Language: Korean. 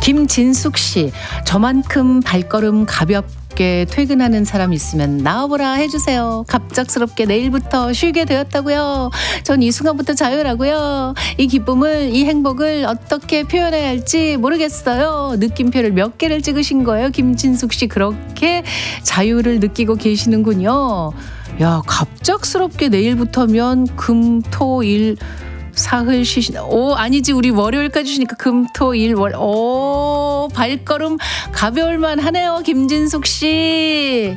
김진숙 씨, 저만큼 발걸음 가볍게 퇴근하는 사람 있으면 나와보라 해주세요. 갑작스럽게 내일부터 쉬게 되었다고요. 전 이 순간부터 자유라고요. 이 기쁨을, 이 행복을 어떻게 표현해야 할지 모르겠어요. 느낌표를 몇 개를 찍으신 거예요. 김진숙 씨, 그렇게 자유를 느끼고 계시는군요. 야, 갑작스럽게 내일부터면 금, 토, 일, 사흘 쉬시나? 오, 아니지, 우리 월요일까지 쉬니까 금, 토, 일, 월. 오, 발걸음 가벼울만 하네요, 김진숙 씨.